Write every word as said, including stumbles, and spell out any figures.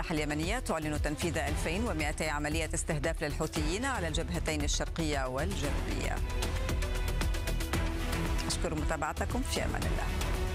المسلحة اليمنية تعلن تنفيذ ألفين ومئتي عملية استهداف للحوثيين على الجبهتين الشرقية والجنوبية. أشكر متابعتكم، في أمان الله.